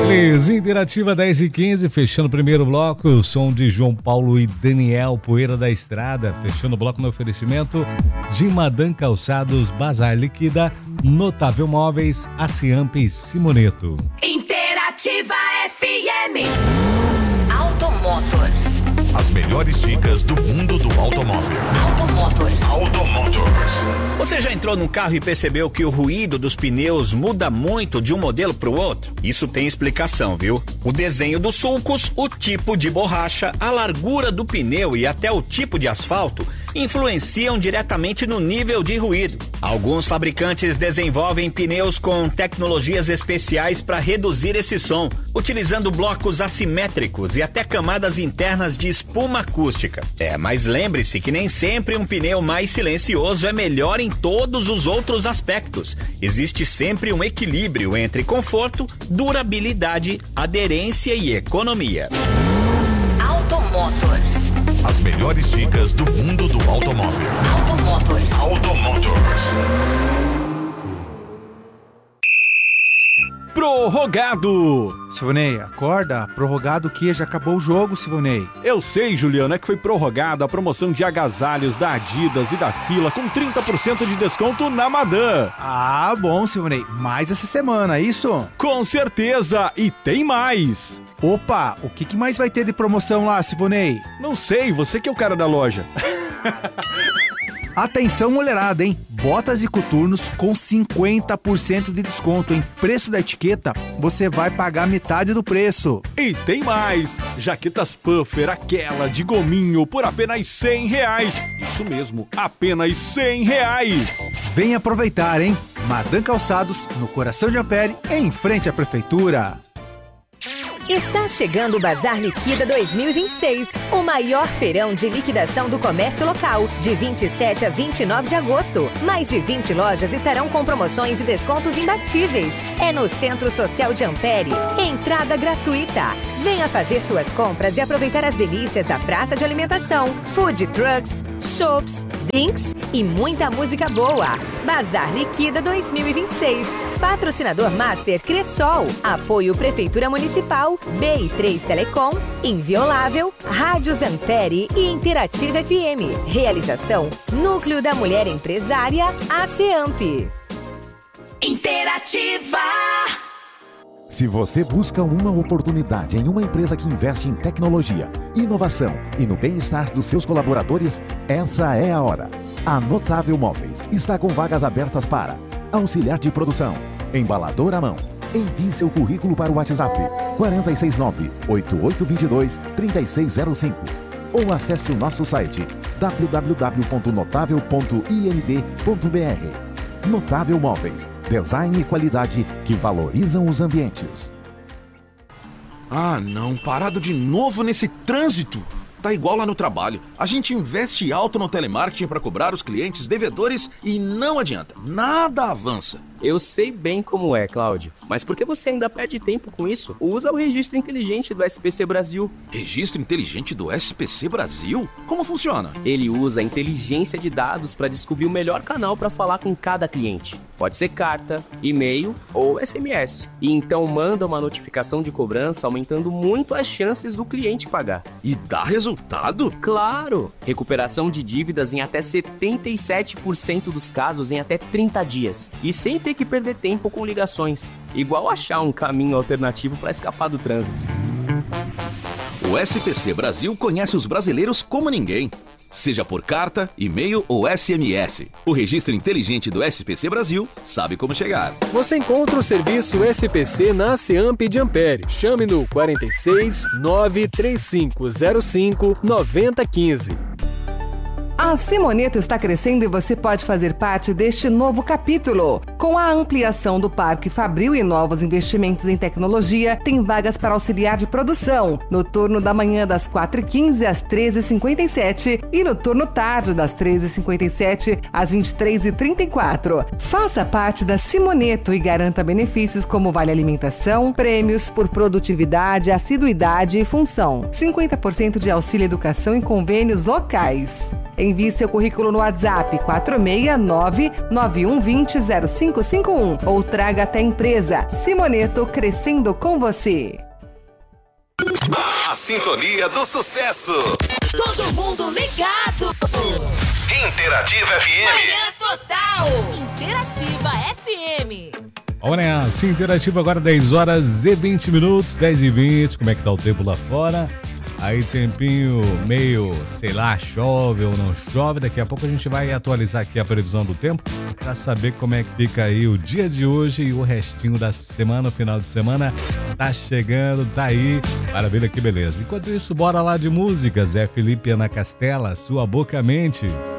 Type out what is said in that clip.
Simples, Interativa 10h15, fechando o primeiro bloco, o som de João Paulo e Daniel, Poeira da Estrada, fechando o bloco no oferecimento de Madan Calçados, Bazar Liquida, Notável Móveis, Aciamp e Simoneto. Interativa FM Automotors. As melhores dicas do mundo do automóvel. Automotors. Você já entrou num carro e percebeu que o ruído dos pneus muda muito de um modelo para o outro? Isso tem explicação, viu? O desenho dos sulcos, o tipo de borracha, a largura do pneu e até o tipo de asfalto influenciam diretamente no nível de ruído. Alguns fabricantes desenvolvem pneus com tecnologias especiais para reduzir esse som, utilizando blocos assimétricos e até camadas internas de espuma acústica. Mas lembre-se que nem sempre um pneu mais silencioso é melhor em todos os outros aspectos. Existe sempre um equilíbrio entre conforto, durabilidade, aderência e economia. Automotors. As melhores dicas do mundo do automóvel. Automotors. Prorrogado! Silvonei, acorda. Prorrogado o quê? Já acabou o jogo, Silvonei. Eu sei, Juliano, é que foi prorrogada a promoção de agasalhos da Adidas e da Fila com 30% de desconto na Madan. Ah, bom, Silvonei. Mais essa semana, é isso? Com certeza! E tem mais! Opa, o que mais vai ter de promoção lá, Silvonei? Não sei, você que é o cara da loja. Atenção, mulherada, hein? Botas e coturnos com 50% de desconto, hein? Preço da etiqueta, você vai pagar metade do preço. E tem mais! Jaquetas puffer, aquela de gominho, por apenas R$100. Isso mesmo, apenas R$100. Vem aproveitar, hein? Madan Calçados, no coração de Ampere, em frente à prefeitura. Está chegando o Bazar Liquida 2026, o maior feirão de liquidação do comércio local, de 27 a 29 de agosto. Mais de 20 lojas estarão com promoções e descontos imbatíveis. É no Centro Social de Ampere, entrada gratuita. Venha fazer suas compras e aproveitar as delícias da praça de alimentação, food trucks, shops, drinks e muita música boa. Bazar Liquida 2026. Patrocinador Master Cressol. Apoio Prefeitura Municipal, BI3 Telecom, Inviolável, Rádios Ampere e Interativa FM. Realização Núcleo da Mulher Empresária, Aciamp. Interativa. Se você busca uma oportunidade em uma empresa que investe em tecnologia, inovação e no bem-estar dos seus colaboradores, essa é a hora. A Notável Móveis está com vagas abertas para auxiliar de produção, embalador à mão. Envie seu currículo para o WhatsApp 469-8822-3605 ou acesse o nosso site www.notável.ind.br. Notável Móveis, design e qualidade que valorizam os ambientes. Ah, não, parado de novo nesse trânsito. Tá igual lá no trabalho. A gente investe alto no telemarketing para cobrar os clientes devedores e não adianta. Nada avança. Eu sei bem como é, Cláudio. Mas por que você ainda perde tempo com isso? Usa o registro inteligente do SPC Brasil. Registro inteligente do SPC Brasil? Como funciona? Ele usa a inteligência de dados para descobrir o melhor canal para falar com cada cliente. Pode ser carta, e-mail ou SMS. E então manda uma notificação de cobrança, aumentando muito as chances do cliente pagar. E dá resultado? Claro! Recuperação de dívidas em até 77% dos casos em até 30 dias. E sem ter que perder tempo com ligações. Igual achar um caminho alternativo para escapar do trânsito. O SPC Brasil conhece os brasileiros como ninguém. Seja por carta, e-mail ou SMS. O registro inteligente do SPC Brasil sabe como chegar. Você encontra o serviço SPC na Aciamp de Ampere. Chame no 46 93505 9015. A Simoneto está crescendo e você pode fazer parte deste novo capítulo. Com a ampliação do Parque Fabril e novos investimentos em tecnologia, tem vagas para auxiliar de produção, no turno da manhã das 4h15 às 13h57 e no turno tarde das 13h57 às 23h34. Faça parte da Simoneto e garanta benefícios como vale alimentação, prêmios por produtividade, assiduidade e função. 50% de auxílio educação em convênios locais. Envie seu currículo no WhatsApp 469-9120-05 3551 ou traga até a empresa. Simoneto, crescendo com você. A sintonia do sucesso. Todo mundo ligado. Interativa FM. Manhã Total. Interativa FM. Vamos nessa, Interativa agora 10 horas e 20 minutos, 10 e 20. Como é que tá o tempo lá fora? Aí tempinho meio, sei lá, chove ou não chove. Daqui a pouco a gente vai atualizar aqui a previsão do tempo para saber como é que fica aí o dia de hoje e o restinho da semana, o final de semana tá chegando, tá aí. Maravilha, que beleza. Enquanto isso, bora lá de música. Zé Felipe, Ana Castela, Sua Boca Mente.